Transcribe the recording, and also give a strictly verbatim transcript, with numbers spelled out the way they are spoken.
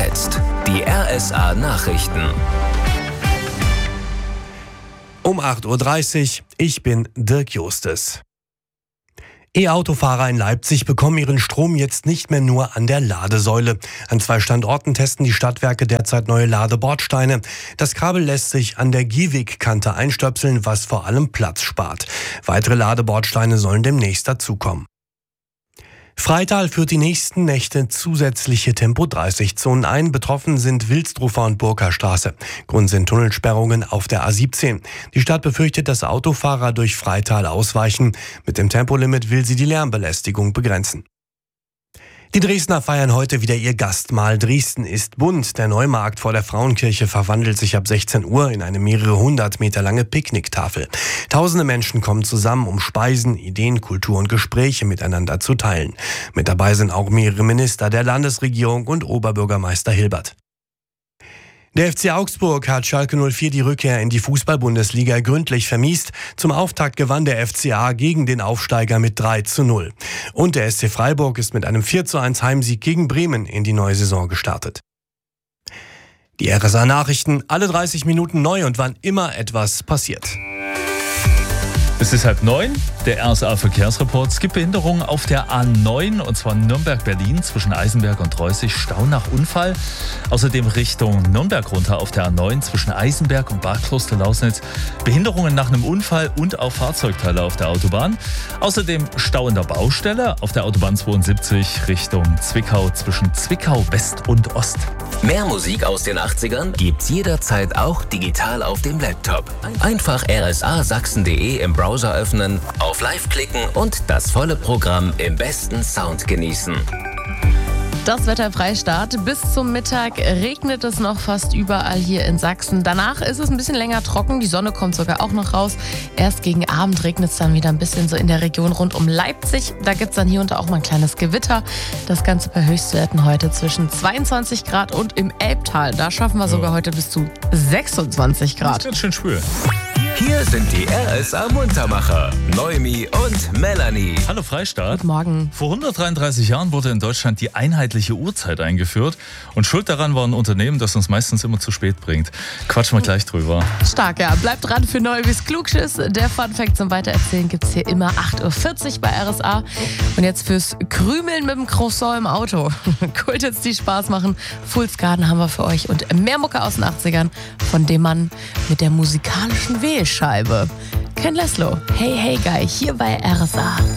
jetzt die R S A-Nachrichten. Um acht Uhr dreißig, ich bin Dirk Justes. E-Autofahrer in Leipzig bekommen ihren Strom jetzt nicht mehr nur an der Ladesäule. An zwei Standorten testen die Stadtwerke derzeit neue Ladebordsteine. Das Kabel lässt sich an der Gehwegkante einstöpseln, was vor allem Platz spart. Weitere Ladebordsteine sollen demnächst dazukommen. Freital führt die nächsten Nächte zusätzliche Tempo dreißig Zonen ein. Betroffen sind Wilsdruffer und Burka-Straße. Grund sind Tunnelsperrungen auf der A siebzehn. Die Stadt befürchtet, dass Autofahrer durch Freital ausweichen. Mit dem Tempolimit will sie die Lärmbelästigung begrenzen. Die Dresdner feiern heute wieder ihr Gastmahl. Dresden ist bunt. Der Neumarkt vor der Frauenkirche verwandelt sich ab sechzehn Uhr in eine mehrere hundert Meter lange Picknicktafel. Tausende Menschen kommen zusammen, um Speisen, Ideen, Kultur und Gespräche miteinander zu teilen. Mit dabei sind auch mehrere Minister der Landesregierung und Oberbürgermeister Hilbert. Der F C Augsburg hat Schalke null vier die Rückkehr in die Fußball-Bundesliga gründlich vermiest. Zum Auftakt gewann der F C A gegen den Aufsteiger mit drei zu null. Und der S C Freiburg ist mit einem vier zu eins Heimsieg gegen Bremen in die neue Saison gestartet. Die R S A-Nachrichten, alle dreißig Minuten neu und wann immer etwas passiert. Es ist halb neun, der R S A-Verkehrsreport. Es gibt Behinderungen auf der A neun, und zwar Nürnberg-Berlin zwischen Eisenberg und Reußig, Stau nach Unfall. Außerdem Richtung Nürnberg runter auf der A neun zwischen Eisenberg und Bad Kloster-Lausnitz. Behinderungen nach einem Unfall und auch Fahrzeugteile auf der Autobahn. Außerdem Stau in der Baustelle auf der Autobahn zweiundsiebzig Richtung Zwickau zwischen Zwickau West und Ost. Mehr Musik aus den achtzigern gibt's jederzeit auch digital auf dem Laptop. Einfach r s a sachsen punkt d e im Browser öffnen, auf Live klicken und das volle Programm im besten Sound genießen. Das Wetter im Freistaat. Bis zum Mittag regnet es noch fast überall hier in Sachsen. Danach ist es ein bisschen länger trocken. Die Sonne kommt sogar auch noch raus. Erst gegen Abend regnet es dann wieder ein bisschen so in der Region rund um Leipzig. Da gibt es dann hier und da auch mal ein kleines Gewitter. Das Ganze bei Höchstwerten heute zwischen zweiundzwanzig Grad und im Elbtal. Da schaffen wir sogar heute bis zu sechsundzwanzig Grad. Das ist ganz schön schwül. Hier sind die R S A-Muntermacher, Noemi und Melanie. Hallo Freistaat. Guten Morgen. Vor hundertdreiunddreißig Jahren wurde in Deutschland die einheitliche Uhrzeit eingeführt. Und schuld daran war ein Unternehmen, das uns meistens immer zu spät bringt. Quatschen wir gleich drüber. Stark, ja. Bleibt dran für Neues Klugschiss. Der Funfact zum Weitererzählen gibt es hier immer acht Uhr vierzig bei R S A. Und jetzt fürs Krümeln mit dem Croissant im Auto. Kultits, die Spaß machen. Fool's Garden haben wir für euch. Und mehr Mucke aus den achtzigern von dem Mann mit der musikalischen Wählscheibe. Ken Laszlo, Hey Hey Guy, hier bei R S A.